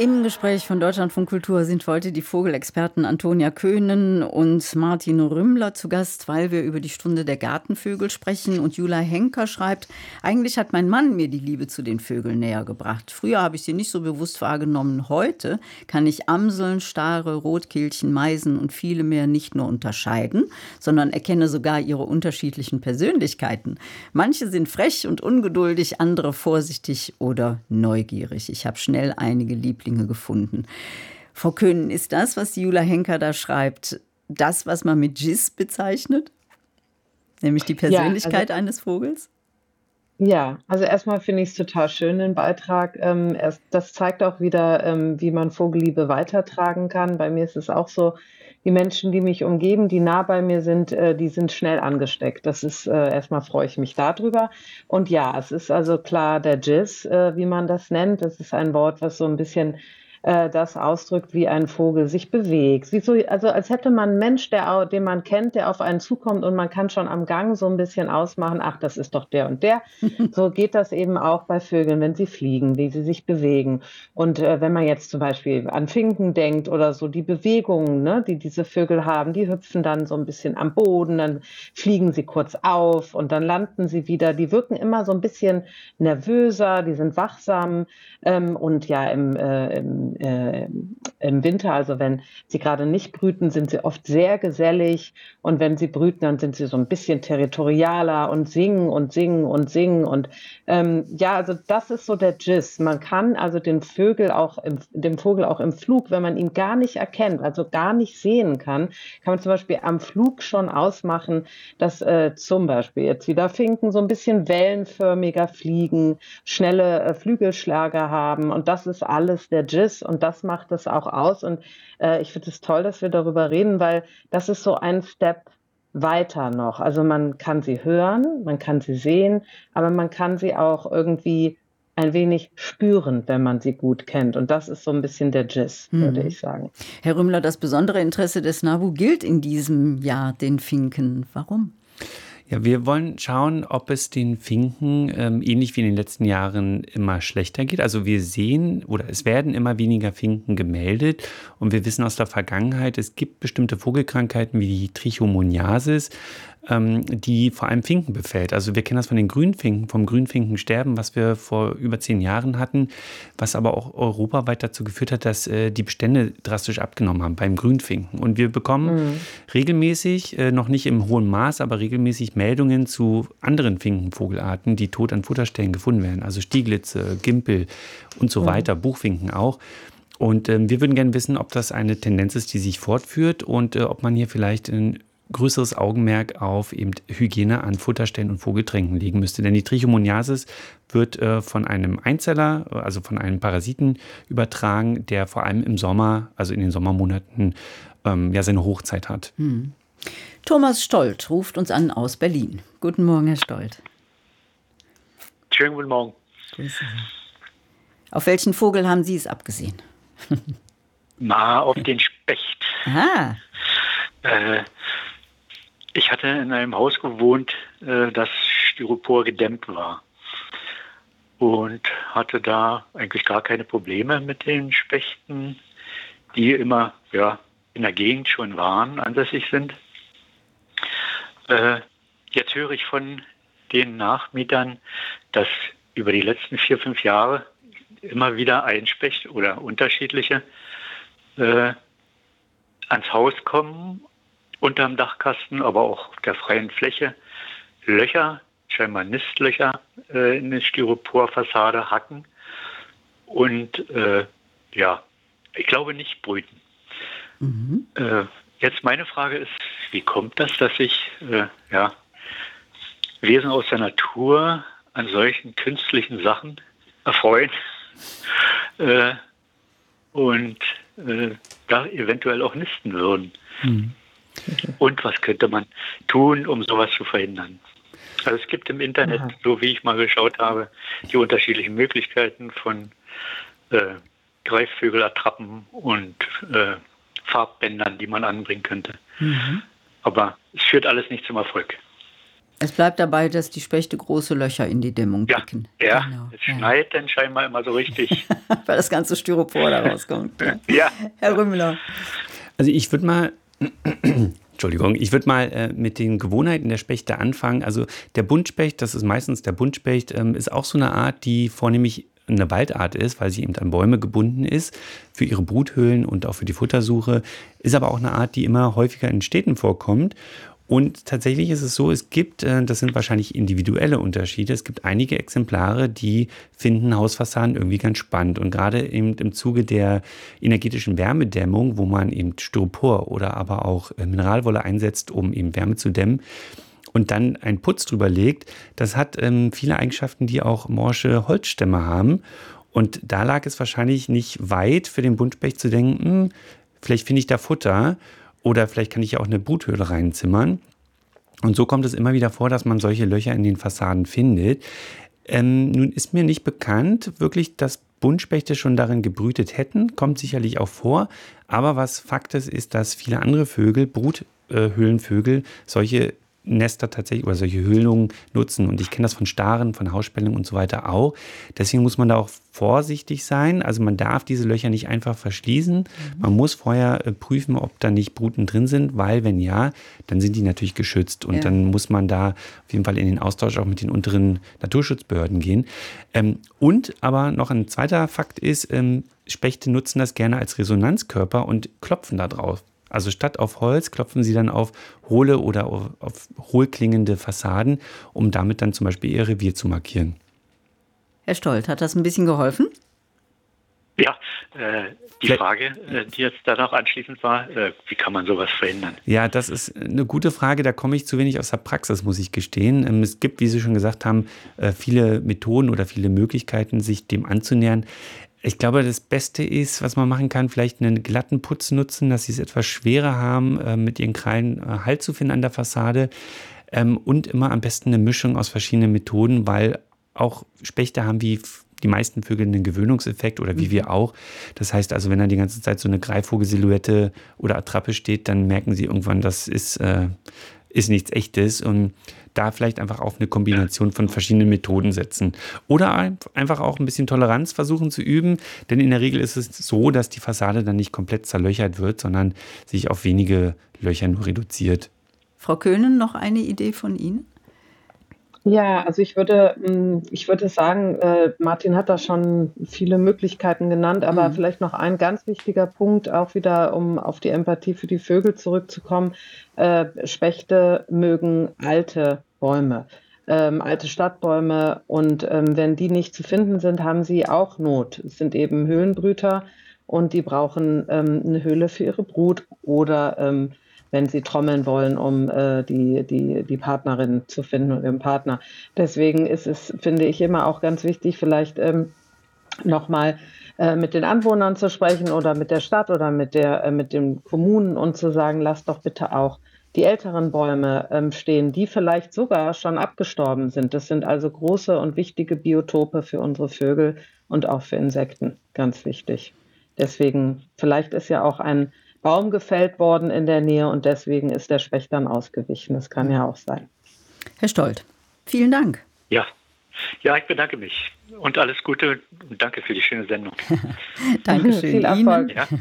Im Gespräch von Deutschlandfunk Kultur sind heute die Vogelexperten Antonia Köhnen und Martin Rümmler zu Gast, weil wir über die Stunde der Gartenvögel sprechen. Und Jula Henker schreibt, eigentlich hat mein Mann mir die Liebe zu den Vögeln näher gebracht. Früher habe ich sie nicht so bewusst wahrgenommen. Heute kann ich Amseln, Stare, Rotkehlchen, Meisen und viele mehr nicht nur unterscheiden, sondern erkenne sogar ihre unterschiedlichen Persönlichkeiten. Manche sind frech und ungeduldig, andere vorsichtig oder neugierig. Ich habe schnell einige Lieblinge gefunden. Frau Köhnen, ist das, was die Jula Henker da schreibt, das, was man mit Gis bezeichnet? Nämlich die Persönlichkeit eines Vogels? Ja, also erstmal finde ich es total schön, den Beitrag. Das zeigt auch wieder, wie man Vogelliebe weitertragen kann. Bei mir ist es auch so, die Menschen, die mich umgeben, die nah bei mir sind, die sind schnell angesteckt. Das ist, erstmal freue ich mich darüber. Und ja, es ist also klar der Gis, wie man das nennt. Das ist ein Wort, was so ein bisschen das ausdrückt, wie ein Vogel sich bewegt. Wie so, also als hätte man einen Mensch, den man kennt, der auf einen zukommt und man kann schon am Gang so ein bisschen ausmachen, ach, das ist doch der und der. So geht das eben auch bei Vögeln, wenn sie fliegen, wie sie sich bewegen. Und wenn man jetzt zum Beispiel an Finken denkt oder so, die Bewegungen, ne, die diese Vögel haben, die hüpfen dann so ein bisschen am Boden, dann fliegen sie kurz auf und dann landen sie wieder. Die wirken immer so ein bisschen nervöser, die sind wachsam. Und ja, im Winter, also wenn sie gerade nicht brüten, sind sie oft sehr gesellig. Und wenn sie brüten, dann sind sie so ein bisschen territorialer und singen und singen und singen. Und ja, also das ist so der Gist. Man kann also dem Vogel auch im Flug, wenn man ihn gar nicht erkennt, also gar nicht sehen kann, kann man zum Beispiel am Flug schon ausmachen, dass zum Beispiel jetzt wieder Finken so ein bisschen wellenförmiger fliegen, schnelle Flügelschläge haben. Und das ist alles der Gist und das macht es auch aus. Und ich finde es toll, dass wir darüber reden, weil das ist so ein Step weiter noch. Also man kann sie hören, man kann sie sehen, aber man kann sie auch irgendwie ein wenig spüren, wenn man sie gut kennt. Und das ist so ein bisschen der Gist, würde ich sagen. Herr Rümmler, das besondere Interesse des NABU gilt in diesem Jahr den Finken. Warum? Ja, wir wollen schauen, ob es den Finken ähnlich wie in den letzten Jahren immer schlechter geht. Also wir sehen oder es werden immer weniger Finken gemeldet und wir wissen aus der Vergangenheit, es gibt bestimmte Vogelkrankheiten wie die Trichomoniasis, die vor allem Finken befällt. Also wir kennen das von den Grünfinken, vom Grünfinkensterben, was wir vor über 10 Jahren hatten, was aber auch europaweit dazu geführt hat, dass die Bestände drastisch abgenommen haben beim Grünfinken. Und wir bekommen regelmäßig, noch nicht im hohen Maß, aber regelmäßig Meldungen zu anderen Finkenvogelarten, die tot an Futterstellen gefunden werden. Also Stieglitze, Gimpel und so weiter, Buchfinken auch. Und wir würden gerne wissen, ob das eine Tendenz ist, die sich fortführt und ob man hier vielleicht ein größeres Augenmerk auf eben Hygiene an Futterstellen und Vogeltränken legen müsste. Denn die Trichomoniasis wird von einem Einzeller, also von einem Parasiten übertragen, der vor allem im Sommer, also in den Sommermonaten, ja seine Hochzeit hat. Thomas Stolt ruft uns an aus Berlin. Guten Morgen, Herr Stolt. Schönen guten Morgen. Grüße Sie. Auf welchen Vogel haben Sie es abgesehen? Auf den Specht. Aha. Ich hatte in einem Haus gewohnt, das Styropor gedämmt war. Und hatte da eigentlich gar keine Probleme mit den Spechten, die immer in der Gegend schon waren, ansässig sind. Jetzt höre ich von den Nachmietern, dass über die letzten 4, 5 Jahre immer wieder ein Specht oder unterschiedliche ans Haus kommen, unterm Dachkasten, aber auch auf der freien Fläche, Löcher, scheinbar Nistlöcher in der Styroporfassade hacken und ich glaube nicht brüten. Jetzt meine Frage ist, wie kommt das, dass sich Wesen aus der Natur an solchen künstlichen Sachen erfreuen und da eventuell auch nisten würden? Und was könnte man tun, um sowas zu verhindern? Also es gibt im Internet, so wie ich mal geschaut habe, die unterschiedlichen Möglichkeiten von Greifvögelattrappen und Farbbändern, die man anbringen könnte. Aber es führt alles nicht zum Erfolg. Es bleibt dabei, dass die Spechte große Löcher in die Dämmung picken. Ja, genau. Es schneit dann scheinbar immer so richtig. Weil das ganze Styropor da rauskommt. Ja. Herr Rümmler. Also ich würde mal... Entschuldigung, ich würde mal mit den Gewohnheiten der Spechte anfangen. Also der Buntspecht, das ist meistens der Buntspecht, ist auch so eine Art, die vornehmlich eine Waldart ist, weil sie eben an Bäume gebunden ist, für ihre Bruthöhlen und auch für die Futtersuche, ist aber auch eine Art, die immer häufiger in Städten vorkommt. Und tatsächlich ist es so, es gibt, das sind wahrscheinlich individuelle Unterschiede, es gibt einige Exemplare, die finden Hausfassaden irgendwie ganz spannend. Und gerade eben im Zuge der energetischen Wärmedämmung, wo man eben Styropor oder aber auch Mineralwolle einsetzt, um eben Wärme zu dämmen, und dann einen Putz drüber legt, das hat viele Eigenschaften, die auch morsche Holzstämme haben. Und da lag es wahrscheinlich nicht weit für den Buntspecht zu denken, vielleicht finde ich da Futter. Oder vielleicht kann ich ja auch eine Bruthöhle reinzimmern. Und so kommt es immer wieder vor, dass man solche Löcher in den Fassaden findet. Nun ist mir nicht bekannt, wirklich, dass Buntspechte schon darin gebrütet hätten. Kommt sicherlich auch vor. Aber was Fakt ist, dass viele andere Vögel, Bruthöhlenvögel, solche Nester tatsächlich oder solche Höhlungen nutzen. Und ich kenne das von Staren, von Hausspelungen und so weiter auch. Deswegen muss man da auch vorsichtig sein. Also man darf diese Löcher nicht einfach verschließen. Man muss vorher prüfen, ob da nicht Bruten drin sind, weil wenn ja, dann sind die natürlich geschützt. Und dann muss man da auf jeden Fall in den Austausch auch mit den unteren Naturschutzbehörden gehen. Und aber noch ein zweiter Fakt ist, Spechte nutzen das gerne als Resonanzkörper und klopfen da drauf. Also statt auf Holz klopfen sie dann auf hohle oder auf hohlklingende Fassaden, um damit dann zum Beispiel ihr Revier zu markieren. Herr Stolt, hat das ein bisschen geholfen? Ja, die Frage, die jetzt da noch anschließend war, wie kann man sowas verhindern? Ja, das ist eine gute Frage, da komme ich zu wenig aus der Praxis, muss ich gestehen. Es gibt, wie Sie schon gesagt haben, viele Methoden oder viele Möglichkeiten, sich dem anzunähern. Ich glaube, das Beste ist, was man machen kann, vielleicht einen glatten Putz nutzen, dass sie es etwas schwerer haben, mit ihren Krallen Halt zu finden an der Fassade. Und immer am besten eine Mischung aus verschiedenen Methoden, weil auch Spechte haben wie die meisten Vögel einen Gewöhnungseffekt oder wie wir auch. Das heißt also, wenn da die ganze Zeit so eine Greifvogelsilhouette oder Attrappe steht, dann merken sie irgendwann, das ist nichts Echtes. Und da vielleicht einfach auf eine Kombination von verschiedenen Methoden setzen. Oder einfach auch ein bisschen Toleranz versuchen zu üben, denn in der Regel ist es so, dass die Fassade dann nicht komplett zerlöchert wird, sondern sich auf wenige Löcher nur reduziert. Frau Köhnen, noch eine Idee von Ihnen? Ja, also ich würde sagen, Martin hat da schon viele Möglichkeiten genannt, aber vielleicht noch ein ganz wichtiger Punkt, auch wieder, um auf die Empathie für die Vögel zurückzukommen. Spechte mögen alte Bäume, alte Stadtbäume und wenn die nicht zu finden sind, haben sie auch Not. Es sind eben Höhlenbrüter und die brauchen eine Höhle für ihre Brut oder wenn sie trommeln wollen, um die Partnerin zu finden und ihren Partner. Deswegen ist es, finde ich, immer auch ganz wichtig, vielleicht nochmal mit den Anwohnern zu sprechen oder mit der Stadt oder mit den Kommunen und zu sagen, lasst doch bitte auch die älteren Bäume stehen, die vielleicht sogar schon abgestorben sind. Das sind also große und wichtige Biotope für unsere Vögel und auch für Insekten. Ganz wichtig. Deswegen, vielleicht ist ja auch ein Baum gefällt worden in der Nähe und deswegen ist der Specht dann ausgewichen. Das kann ja auch sein. Herr Stolt, vielen Dank. Ja, ich bedanke mich und alles Gute und danke für die schöne Sendung. Dankeschön. Viel Erfolg. Ja.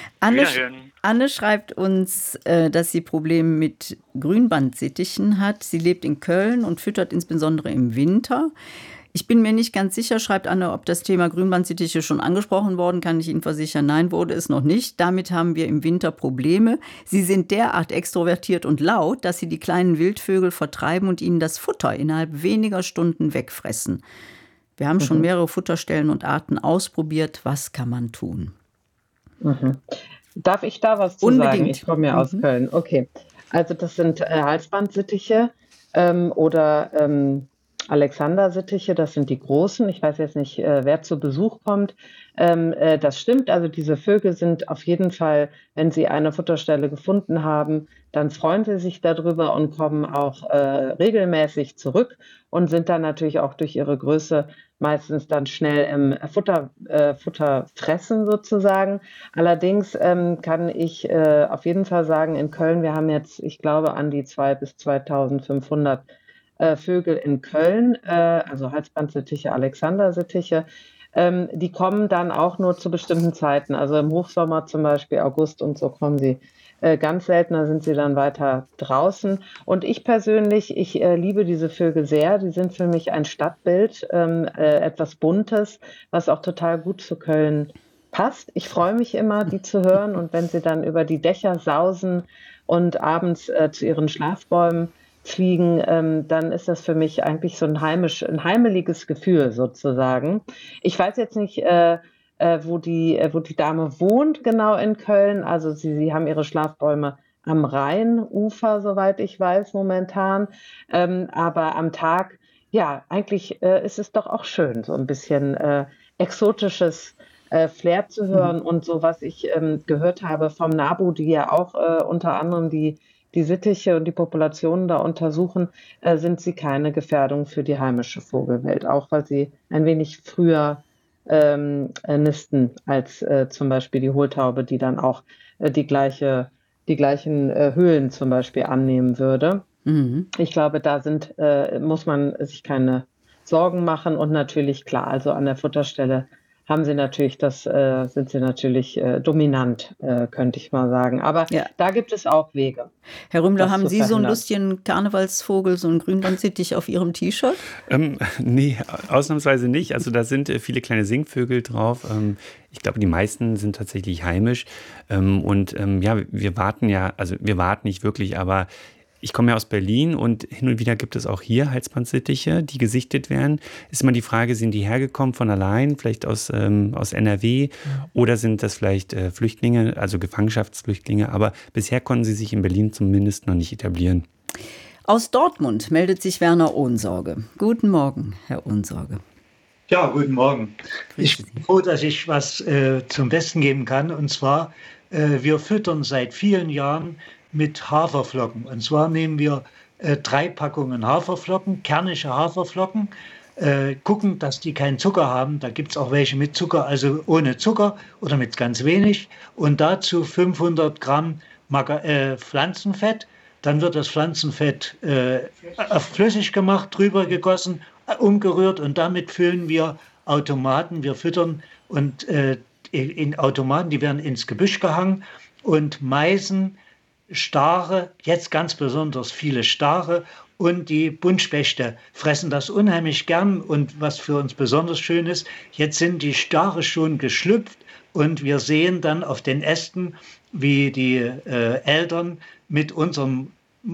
Anne schreibt uns, dass sie Probleme mit Grünbandsittichen hat. Sie lebt in Köln und füttert insbesondere im Winter. Ich bin mir nicht ganz sicher, schreibt Anne, ob das Thema Grünbandsittiche schon angesprochen worden, kann ich Ihnen versichern. Nein, wurde es noch nicht. Damit haben wir im Winter Probleme. Sie sind derart extrovertiert und laut, dass sie die kleinen Wildvögel vertreiben und ihnen das Futter innerhalb weniger Stunden wegfressen. Wir haben schon mehrere Futterstellen und Arten ausprobiert. Was kann man tun? Darf ich da was zu sagen? Ich komme ja aus Köln. Okay, also das sind Halsbandsittiche oder Alexandersittiche, das sind die großen. Ich weiß jetzt nicht, wer zu Besuch kommt. Das stimmt, also diese Vögel sind auf jeden Fall, wenn sie eine Futterstelle gefunden haben, dann freuen sie sich darüber und kommen auch regelmäßig zurück und sind dann natürlich auch durch ihre Größe meistens dann schnell im Futter fressen sozusagen. Allerdings kann ich auf jeden Fall sagen, in Köln, wir haben jetzt, ich glaube, an die 2.000 bis 2.500 Vögel in Köln, also Halsbandsittiche, Alexandersittiche. Die kommen dann auch nur zu bestimmten Zeiten. Also im Hochsommer zum Beispiel, August und so kommen sie ganz seltener sind sie dann weiter draußen. Und ich persönlich, ich liebe diese Vögel sehr. Die sind für mich ein Stadtbild, etwas Buntes, was auch total gut zu Köln passt. Ich freue mich immer, die zu hören. Und wenn sie dann über die Dächer sausen und abends zu ihren Schlafbäumen fliegen, dann ist das für mich eigentlich so ein heimeliges Gefühl sozusagen. Ich weiß jetzt nicht, wo die Dame wohnt, genau in Köln. Also sie haben ihre Schlafbäume am Rheinufer, soweit ich weiß, momentan. Aber am Tag, ja, eigentlich ist es doch auch schön, so ein bisschen exotisches Flair zu hören. Und so, was ich gehört habe vom NABU, die ja auch unter anderem die Sittiche und die Populationen da untersuchen, sind sie keine Gefährdung für die heimische Vogelwelt, auch weil sie ein wenig früher nisten als zum Beispiel die Hohltaube, die dann auch die gleichen Höhlen zum Beispiel annehmen würde. Ich glaube, muss man sich keine Sorgen machen und natürlich klar, also an der Futterstelle sind sie natürlich dominant, könnte ich mal sagen. Aber Ja. da gibt es auch Wege. Herr Rümmler, das haben zu Sie so einen verhindern. lustigen Karnevalsvogel, so einen Grünlandsittich auf Ihrem T-Shirt? Nee, ausnahmsweise nicht. Also da sind viele kleine Singvögel drauf. Ich glaube, die meisten sind tatsächlich heimisch. Ja, wir warten nicht wirklich, aber ich komme ja aus Berlin und hin und wieder gibt es auch hier Halsbandsittiche, die gesichtet werden. Ist immer die Frage, sind die hergekommen von allein, vielleicht aus NRW oder sind das vielleicht Flüchtlinge, also Gefangenschaftsflüchtlinge, aber bisher konnten sie sich in Berlin zumindest noch nicht etablieren. Aus Dortmund meldet sich Werner Ohnsorge. Guten Morgen, Herr Ohnsorge. Ja, guten Morgen. Grüße Ich bin froh, dass ich was zum Besten geben kann. Und zwar, wir füttern seit vielen Jahren mit Haferflocken. Und zwar nehmen wir 3 Packungen Haferflocken, kernige Haferflocken, gucken, dass die keinen Zucker haben. Da gibt es auch welche mit Zucker, also ohne Zucker oder mit ganz wenig. Und dazu 500 Gramm Pflanzenfett. Dann wird das Pflanzenfett flüssig gemacht, drüber gegossen, umgerührt und damit füllen wir Automaten. Wir füttern und in Automaten, die werden ins Gebüsch gehangen und Meisen, Stare, jetzt ganz besonders viele Stare und die Buntspechte fressen das unheimlich gern. Und was für uns besonders schön ist, jetzt sind die Stare schon geschlüpft und wir sehen dann auf den Ästen, wie die Eltern mit unseren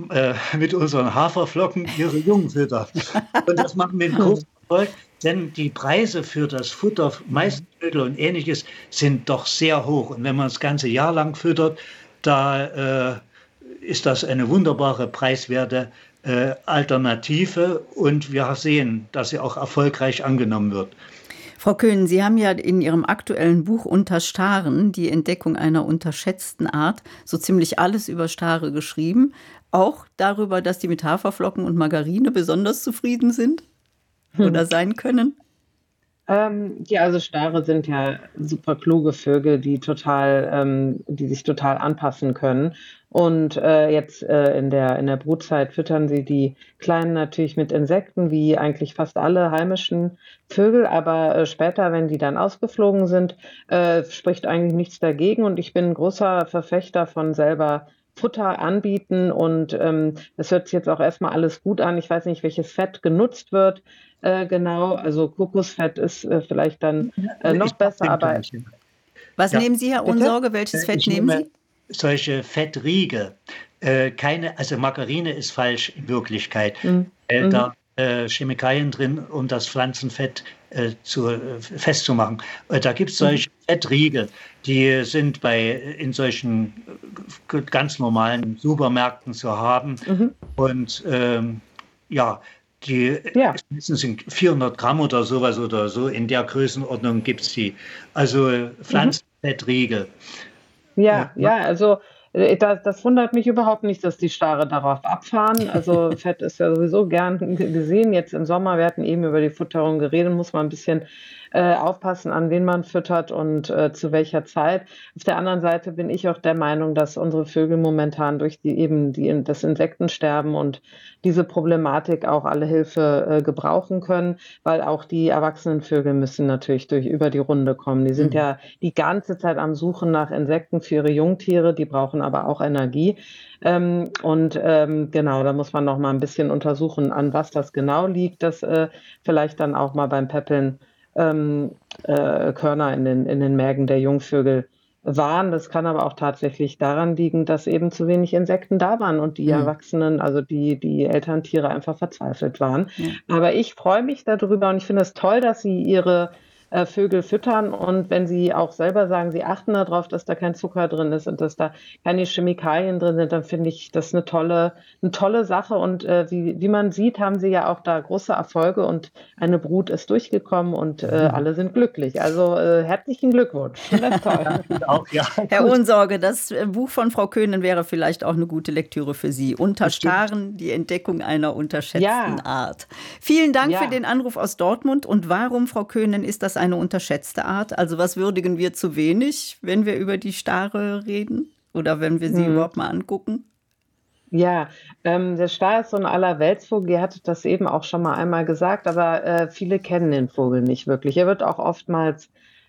Haferflocken ihre Jungen füttern. Und das machen wir in großem Erfolg, denn die Preise für das Futter, Maisködel und Ähnliches sind doch sehr hoch. Und wenn man das ganze Jahr lang füttert, da ist das eine wunderbare, preiswerte Alternative. Und wir sehen, dass sie auch erfolgreich angenommen wird. Frau Köhn, Sie haben ja in Ihrem aktuellen Buch Unter Staren, die Entdeckung einer unterschätzten Art, so ziemlich alles über Stare geschrieben. Auch darüber, dass die mit Haferflocken und Margarine besonders zufrieden sind oder sein können? Ja, also Stare sind ja super kluge Vögel, die sich total anpassen können. Und jetzt in der Brutzeit füttern sie die Kleinen natürlich mit Insekten, wie eigentlich fast alle heimischen Vögel. Aber später, wenn die dann ausgeflogen sind, spricht eigentlich nichts dagegen. Und ich bin ein großer Verfechter von selber Futter anbieten. Und das hört sich jetzt auch erstmal alles gut an. Ich weiß nicht, welches Fett genutzt wird. Genau, also Kokosfett ist vielleicht dann noch besser, aber Was nehmen Sie, Herr bitte? Ohnsorge? Welches Fett Ich nehmen nehme Sie? solche Fettriegel. Also Margarine ist falsch in Wirklichkeit. Da Chemikalien drin, um das Pflanzenfett festzumachen. Da gibt es solche Fettriegel, die sind in solchen ganz normalen Supermärkten zu haben. Und ja, die sind 400 Gramm oder sowas oder so. In der Größenordnung gibt es die. Also Pflanzenfettriegel. Ja, also Das wundert mich überhaupt nicht, dass die Stare darauf abfahren. Also Fett ist ja sowieso gern gesehen. Jetzt im Sommer, wir hatten eben über die Futterung geredet, muss man ein bisschen aufpassen, an wen man füttert und zu welcher Zeit. Auf der anderen Seite bin ich auch der Meinung, dass unsere Vögel momentan durch das Insektensterben und diese Problematik auch alle Hilfe gebrauchen können, weil auch die erwachsenen Vögel müssen natürlich über die Runde kommen. Die sind ja die ganze Zeit am Suchen nach Insekten für ihre Jungtiere, die brauchen aber auch Energie. Genau, da muss man noch mal ein bisschen untersuchen, an was das genau liegt, dass vielleicht dann auch mal beim Päppeln Körner in den Mägen der Jungvögel waren. Das kann aber auch tatsächlich daran liegen, dass eben zu wenig Insekten da waren und die Erwachsenen, also die Elterntiere einfach verzweifelt waren. Ja. Aber ich freue mich darüber und ich finde es toll, dass Sie Ihre Vögel füttern und wenn Sie auch selber sagen, Sie achten darauf, dass da kein Zucker drin ist und dass da keine Chemikalien drin sind, dann finde ich das eine tolle Sache und wie man sieht, haben Sie ja auch da große Erfolge und eine Brut ist durchgekommen und alle sind glücklich. Also herzlichen Glückwunsch. Das ist toll. Auch, ja. Herr Ohnsorge, das Buch von Frau Köhnen wäre vielleicht auch eine gute Lektüre für Sie. Unter Staren, die Entdeckung einer unterschätzten Art. Vielen Dank für den Anruf aus Dortmund. Und warum, Frau Köhnen, ist das eine unterschätzte Art? Also was würdigen wir zu wenig, wenn wir über die Stare reden oder wenn wir sie überhaupt mal angucken? Ja, der Star ist so ein Allerweltsvogel. Ihr hattet das eben auch schon mal einmal gesagt, aber viele kennen den Vogel nicht wirklich. Er wird auch oftmals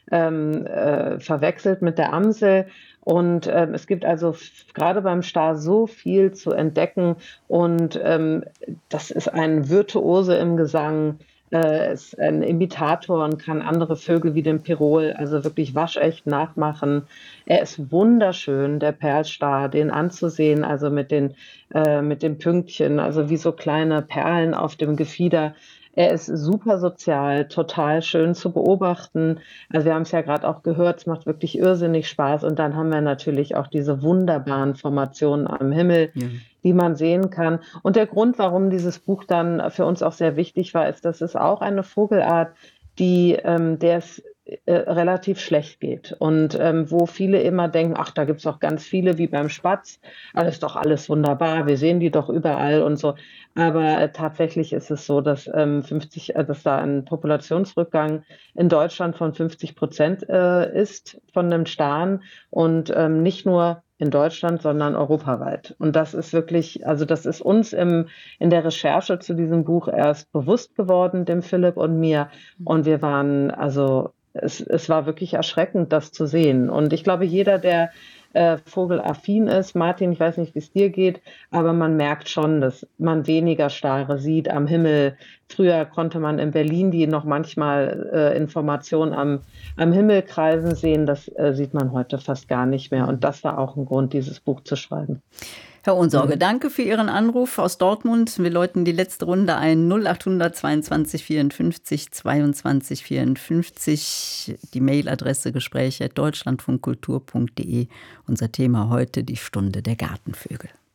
verwechselt mit der Amsel. Und es gibt also gerade beim Star so viel zu entdecken. Und das ist ein Virtuose im Gesang. Ist ein Imitator und kann andere Vögel wie den Pirol also wirklich waschecht nachmachen. Er ist wunderschön, der Perlstar, den anzusehen, also mit den Pünktchen, also wie so kleine Perlen auf dem Gefieder. Er ist super sozial, total schön zu beobachten. Also wir haben es ja gerade auch gehört, es macht wirklich irrsinnig Spaß. Und dann haben wir natürlich auch diese wunderbaren Formationen am Himmel, die man sehen kann. Und der Grund, warum dieses Buch dann für uns auch sehr wichtig war, ist, dass es auch eine Vogelart, der es relativ schlecht geht. Und wo viele immer denken, ach, da gibt's doch ganz viele wie beim Spatz, ist doch alles wunderbar, wir sehen die doch überall und so. Aber tatsächlich ist es so, dass dass da ein Populationsrückgang in Deutschland von 50% ist von dem Staren und nicht nur in Deutschland, sondern europaweit. Und das ist wirklich, also das ist uns in der Recherche zu diesem Buch erst bewusst geworden, dem Philipp und mir. Und wir waren, also es war wirklich erschreckend, das zu sehen. Und ich glaube, jeder, der vogelaffin ist, Martin, ich weiß nicht, wie es dir geht, aber man merkt schon, dass man weniger Stare sieht am Himmel. Früher konnte man in Berlin die noch manchmal Informationen am Himmel kreisen sehen. Das sieht man heute fast gar nicht mehr. Und das war auch ein Grund, dieses Buch zu schreiben. Herr Ohnsorge, danke für Ihren Anruf aus Dortmund. Wir läuten die letzte Runde ein. 0800 22 54 22 54. Die Mailadresse gespräche@deutschlandfunkkultur.de. Unser Thema heute die Stunde der Gartenvögel.